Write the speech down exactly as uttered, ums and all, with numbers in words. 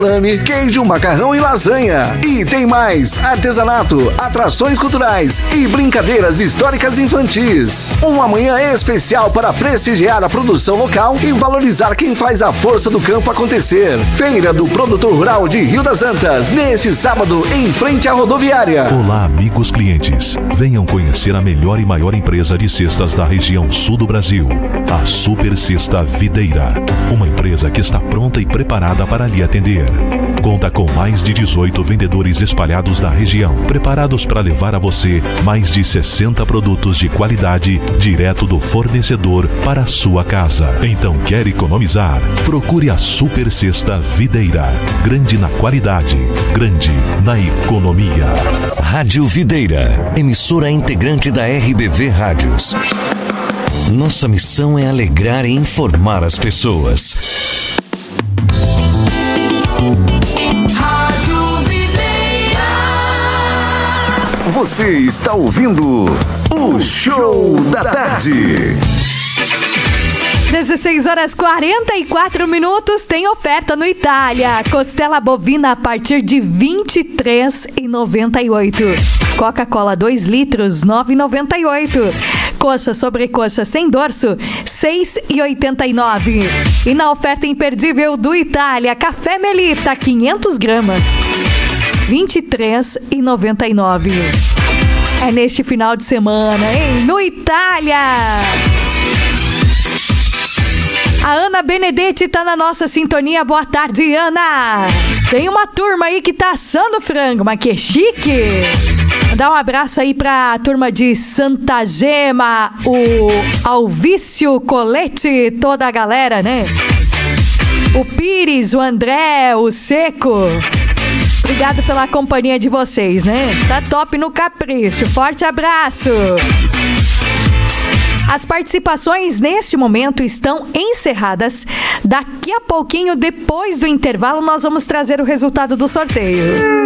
salame, queijo, macarrão e lasanha. E tem mais: artesanato, atrações culturais e brincadeiras históricas infantis. Uma manhã especial para prestigiar a produção local e valorizar quem faz a força do campo acontecer. Feira do Produtor Rural de Rio das Antas, neste sábado, em frente à rodoviária. Olá, amigos clientes. Venham conhecer a melhor e maior empresa de cestas da região sul do Brasil, a Super Cesta Videira. Uma empresa que está pronta e preparada para lhe atender. Conta com mais de dezoito vendedores espalhados na região, preparados para levar a você mais de sessenta produtos de qualidade direto do fornecedor para a sua casa. Então, quer economizar? Procure a Super Cesta Videira. Grande na qualidade, grande na economia. Rádio Videira, emissora integrante da R B V Rádios. Nossa missão é alegrar e informar as pessoas. Rádio Videira. Você está ouvindo o Show da Tarde. dezesseis horas e quarenta e quatro minutos, tem oferta no Itália. Costela bovina a partir de vinte e três reais e noventa e oito centavos. Coca-Cola dois litros, nove reais e noventa e oito centavos. Coxa sobrecoxa sem dorso, seis reais e oitenta e nove centavos. E na oferta imperdível do Itália, café Melita, quinhentas gramas, vinte e três reais e noventa e nove centavos. É neste final de semana, hein? No Itália! A Ana Benedetti tá na nossa sintonia. Boa tarde, Ana. Tem uma turma aí que tá assando frango, mas que chique. Dá um abraço aí pra turma de Santa Gema, o Alvício Colete, toda a galera, né? O Pires, o André, o Seco. Obrigado pela companhia de vocês, né? Tá top no capricho. Forte abraço. As participações neste momento estão encerradas. Daqui a pouquinho, depois do intervalo, nós vamos trazer o resultado do sorteio.